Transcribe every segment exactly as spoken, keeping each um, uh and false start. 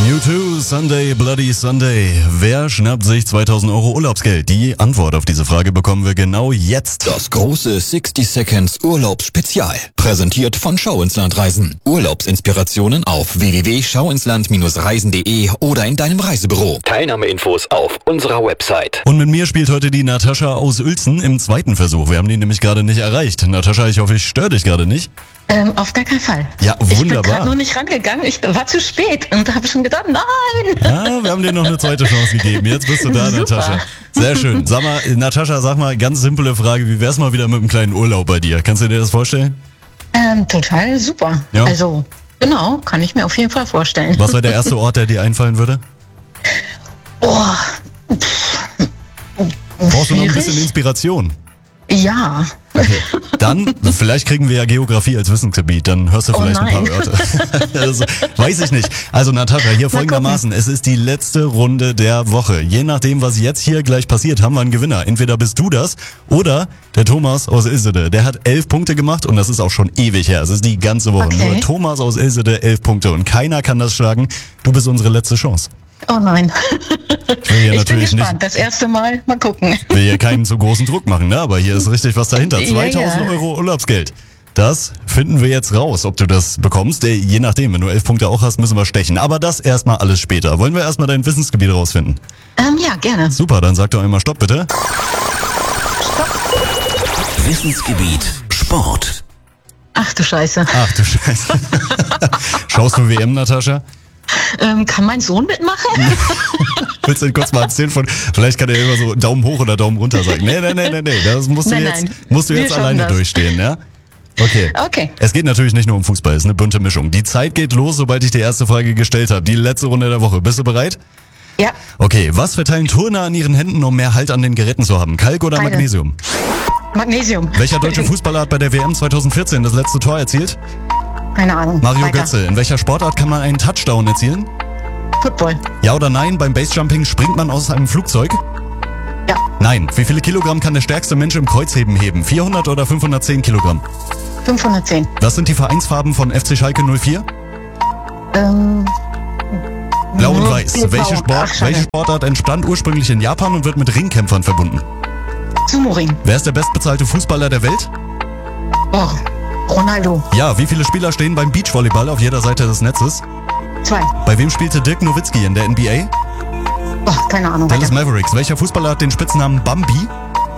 U zwei, Sunday, Bloody Sunday. Wer schnappt sich zweitausend Euro Urlaubsgeld? Die Antwort auf diese Frage bekommen wir genau jetzt. Das große sixty Seconds Urlaubsspezial. Präsentiert von Schauinsland Reisen. Urlaubsinspirationen auf w w w punkt schauinsland reisen punkt de oder in deinem Reisebüro. Teilnahmeinfos auf unserer Website. Und mit mir spielt heute die Natascha aus Uelzen im zweiten Versuch. Wir haben die nämlich gerade nicht erreicht. Natascha, ich hoffe, ich störe dich gerade nicht. Ähm, auf gar keinen Fall. Ja, wunderbar. Ich bin gerade noch nicht rangegangen, ich war zu spät und da habe ich schon gedacht, nein. Ja, wir haben dir noch eine zweite Chance gegeben. Jetzt bist du da, Super. Natascha. Sehr schön. Sag mal, Natascha, sag mal, ganz simple Frage, wie wär's mal wieder mit einem kleinen Urlaub bei dir? Kannst du dir das vorstellen? Ähm, total super. Ja. Also, genau, kann ich mir auf jeden Fall vorstellen. Was wäre der erste Ort, der dir einfallen würde? Oh, Brauchst du noch ein schwierig. bisschen Inspiration? Ja. Okay. Dann, vielleicht kriegen wir ja Geografie als Wissensgebiet, dann hörst du Oh vielleicht ein paar nein. Wörter. Das weiß ich nicht. Also Natascha, hier folgendermaßen, es ist die letzte Runde der Woche. Je nachdem, was jetzt hier gleich passiert, haben wir einen Gewinner. Entweder bist du das oder der Thomas aus Ilsede. Der hat elf Punkte gemacht und das ist auch schon ewig her. Es ist die ganze Woche. Okay. Nur Thomas aus Ilsede, elf Punkte und keiner kann das schlagen. Du bist unsere letzte Chance. Oh nein. Ich will hier Ich bin natürlich nicht, gespannt. Das erste Mal, mal gucken. will hier keinen zu großen Druck machen, ne? Aber hier ist richtig was dahinter. Ja, zweitausend ja. Euro Urlaubsgeld. Das finden wir jetzt raus, ob du das bekommst. Äh, Je nachdem, wenn du elf Punkte auch hast, müssen wir stechen. Aber das erstmal alles später. Wollen wir erstmal dein Wissensgebiet rausfinden? Ähm, ja, gerne. Super, dann sag doch einmal Stopp, bitte. Wissensgebiet Sport. Ach du Scheiße. Ach du Scheiße. Schaust du W M, Natascha? Ähm, kann mein Sohn mitmachen? Willst du kurz mal erzählen von, vielleicht kann er immer so Daumen hoch oder Daumen runter sagen. Nee, nee, nee, nee, nee. Das musst du Nein, jetzt, nein. musst du Wir jetzt schaffen alleine das. durchstehen, ja? Okay. Okay. Es geht natürlich nicht nur um Fußball, es ist eine bunte Mischung. Die Zeit geht los, sobald ich die erste Frage gestellt habe. Die letzte Runde der Woche. Bist du bereit? Ja, Okay, was verteilen Turner an ihren Händen, um mehr Halt an den Geräten zu haben? Kalk oder Beide. Magnesium? Magnesium. Welcher deutsche Fußballer hat bei der W M zwanzig vierzehn das letzte Tor erzielt? Keine Ahnung. Mario Weiter. Götze. In welcher Sportart kann man einen Touchdown erzielen? Football. Ja oder nein, beim Basejumping springt man aus einem Flugzeug? Ja. Nein. Wie viele Kilogramm kann der stärkste Mensch im Kreuzheben heben? vierhundert oder fünfhundertzehn Kilogramm? fünfhundertzehn. Was sind die Vereinsfarben von F C Schalke null vier? Ähm, Blau und Blau. Weiß. Blau. Welche, Sport, Ach, schade. welche Sportart entstand ursprünglich in Japan und wird mit Ringkämpfern verbunden? Sumo-Ring. Wer ist der bestbezahlte Fußballer der Welt? Oh, Ronaldo. Ja, wie viele Spieler stehen beim Beachvolleyball auf jeder Seite des Netzes? Zwei. Bei wem spielte Dirk Nowitzki in der N B A? Oh, keine Ahnung. Dallas Weiter. Mavericks. Welcher Fußballer hat den Spitznamen Bambi?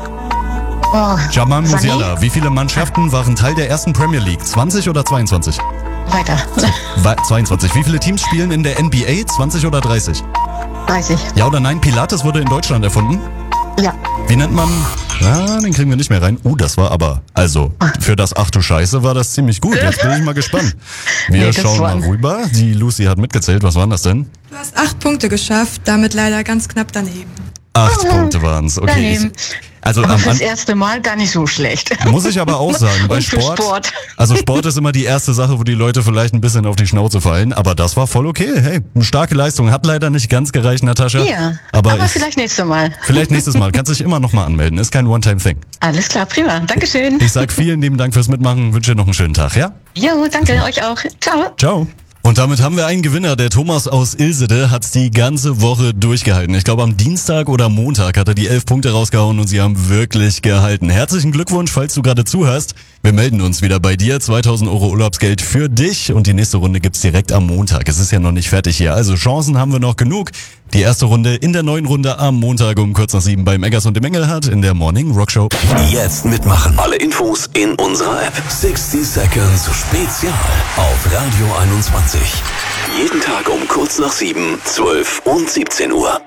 Oh, Jamal Sané? Musiala. Wie viele Mannschaften waren Teil der ersten Premier League? zwanzig oder zweiundzwanzig? Weiter. Wa- zweiundzwanzig. Wie viele Teams spielen in der N B A? zwanzig oder dreißig? dreißig. Ja oder nein, Pilates wurde in Deutschland erfunden? Ja. Wie nennt man... Ah, den kriegen wir nicht mehr rein. Uh, das war aber... Also, für das Ach du Scheiße war das ziemlich gut. Jetzt bin ich mal gespannt. Wir Nee, das schauen war- mal rüber. Die Lucy hat mitgezählt. Was waren das denn? Du hast acht Punkte geschafft, damit leider ganz knapp daneben. Acht Oh, Punkte waren's. Okay. Ich, daneben. also Aber am fürs An erste Mal gar nicht so schlecht. muss ich aber auch sagen, bei Und für Sport, Sport. also Sport ist immer die erste Sache, wo die Leute vielleicht ein bisschen auf die Schnauze fallen, aber das war voll okay. Hey, eine starke Leistung. Hat leider nicht ganz gereicht, Natascha. Ja, aber, aber ich, vielleicht nächstes Mal. vielleicht nächstes Mal. Kannst dich immer noch mal anmelden. Ist kein One-Time-Thing. Alles klar, prima. Dankeschön. Ich sag vielen lieben Dank fürs Mitmachen. Wünsche dir noch einen schönen Tag, ja? Jo, danke euch auch. Ciao. Ciao. Und damit haben wir einen Gewinner. Der Thomas aus Ilsede hat die ganze Woche durchgehalten. Ich glaube, am Dienstag oder Montag hat er die elf Punkte rausgehauen und sie haben wirklich gehalten. Herzlichen Glückwunsch, falls du gerade zuhörst. Wir melden uns wieder bei dir. zweitausend Euro Urlaubsgeld für dich und die nächste Runde gibt's direkt am Montag. Es ist ja noch nicht fertig hier, also Chancen haben wir noch genug. Die erste Runde in der neuen Runde am Montag um kurz nach sieben bei Meggers und dem Engelhardt in der Morning Rock Show. Jetzt mitmachen. Alle Infos in unserer App. sixty Seconds Spezial auf Radio einundzwanzig. Jeden Tag um kurz nach sieben, zwölf und siebzehn Uhr.